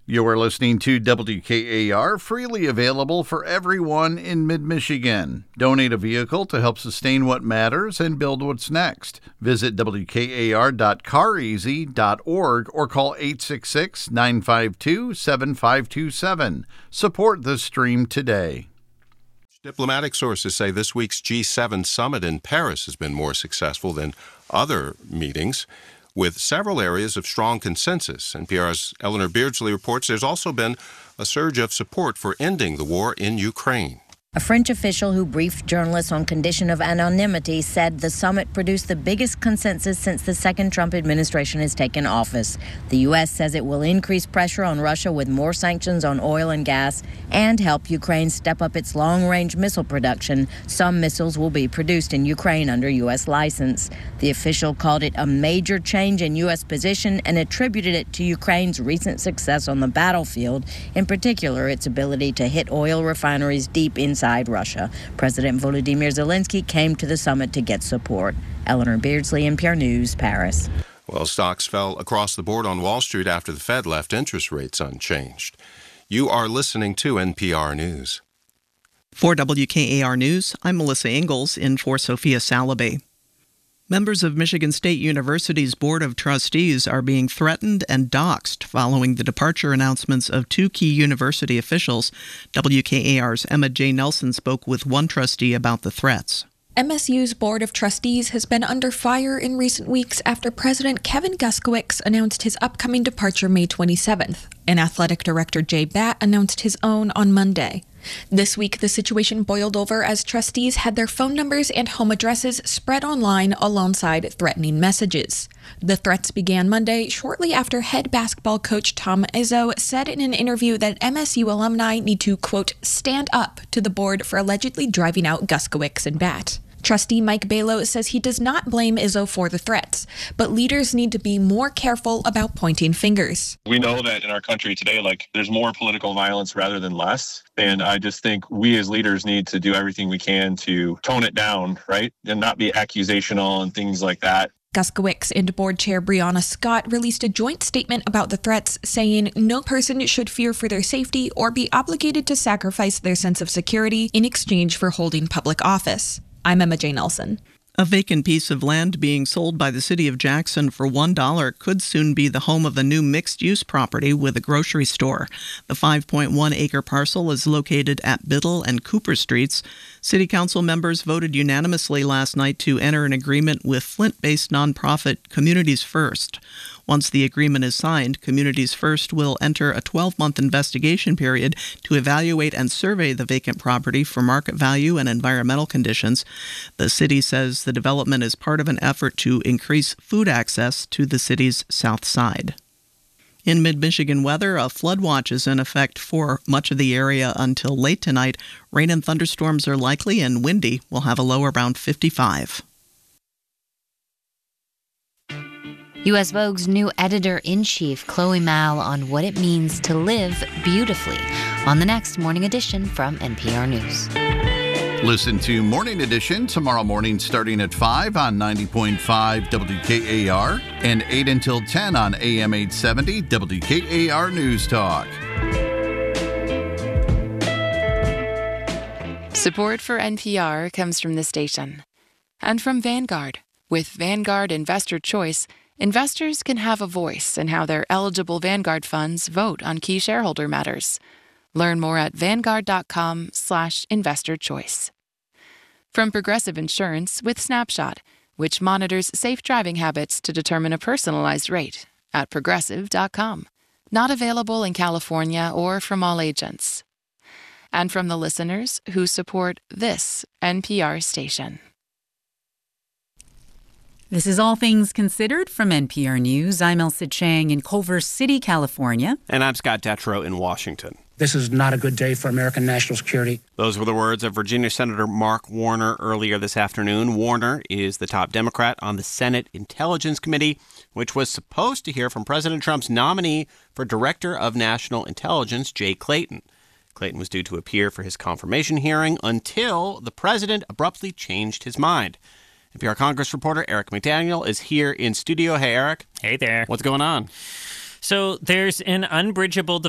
You are listening to WKAR, freely available for everyone in mid-Michigan. Donate a vehicle to help sustain what matters and build what's next. Visit WKAR.careasy.org or call 866-952-7527. Support the stream today. Diplomatic sources say this week's G7 summit in Paris has been more successful than other meetings, with several areas of strong consensus. NPR's Eleanor Beardsley reports there's also been a surge of support for ending the war in Ukraine. A French official who briefed journalists on condition of anonymity said the summit produced the biggest consensus since the second Trump administration has taken office. The U.S. says it will increase pressure on Russia with more sanctions on oil and gas and help Ukraine step up its long-range missile production. Some missiles will be produced in Ukraine under U.S. license. The official called it a major change in U.S. position and attributed it to Ukraine's recent success on the battlefield, in particular its ability to hit oil refineries deep inside Russia. President Volodymyr Zelensky came to the summit to get support. Eleanor Beardsley, NPR News, Paris. Well, stocks fell across the board on Wall Street after the Fed left interest rates unchanged. You are listening to NPR News. For WKAR News, I'm Melissa Ingalls in for Sophia Salaby. Members of Michigan State University's Board of Trustees are being threatened and doxxed following the departure announcements of two key university officials. WKAR's Emma J. Nelson spoke with one trustee about the threats. MSU's Board of Trustees has been under fire in recent weeks after President Kevin Guskiewicz announced his upcoming departure May 27th, and Athletic Director Jay Batt announced his own on Monday. This week, the situation boiled over as trustees had their phone numbers and home addresses spread online alongside threatening messages. The threats began Monday shortly after head basketball coach Tom Izzo said in an interview that MSU alumni need to, quote, stand up to the board for allegedly driving out Guskiewicz and Batt. Trustee Mike Balo says he does not blame Izzo for the threats, but leaders need to be more careful about pointing fingers. We know that in our country today, there's more political violence rather than less. And I just think we as leaders need to do everything we can to tone it down, right? And not be accusational and things like that. Guskiewicz and board chair Brianna Scott released a joint statement about the threats, saying no person should fear for their safety or be obligated to sacrifice their sense of security in exchange for holding public office. I'm Emma J. Nelson. A vacant piece of land being sold by the city of Jackson for $1 could soon be the home of a new mixed-use property with a grocery store. The 5.1-acre parcel is located at Biddle and Cooper Streets. City Council members voted unanimously last night to enter an agreement with Flint-based nonprofit Communities First. Once the agreement is signed, Communities First will enter a 12-month investigation period to evaluate and survey the vacant property for market value and environmental conditions. The city says the development is part of an effort to increase food access to the city's south side. In mid-Michigan weather, a flood watch is in effect for much of the area until late tonight. Rain and thunderstorms are likely, and windy will have a low around 55. U.S. Vogue's new editor-in-chief, Chloe Mal, on what it means to live beautifully on the next Morning Edition from NPR News. Listen to Morning Edition tomorrow morning starting at 5 on 90.5 WKAR and 8 until 10 on AM 870 WKAR News Talk. Support for NPR comes from the station and from Vanguard. With Vanguard Investor Choice, investors can have a voice in how their eligible Vanguard funds vote on key shareholder matters. Learn more at Vanguard.com/investorchoice. From Progressive Insurance with Snapshot, which monitors safe driving habits to determine a personalized rate at Progressive.com. Not available in California or from all agents. And from the listeners who support this NPR station. This is All Things Considered from NPR News. I'm Elsa Chang in Culver City, California. And I'm Scott Detrow in Washington. This is not a good day for American national security. Those were the words of Virginia Senator Mark Warner earlier this afternoon. Warner is the top Democrat on the Senate Intelligence Committee, which was supposed to hear from President Trump's nominee for Director of National Intelligence, Jay Clayton. Clayton was due to appear for his confirmation hearing until the president abruptly changed his mind. NPR Congress reporter Eric McDaniel is here in studio. Hey, Eric. Hey there. What's going on? So there's an unbridgeable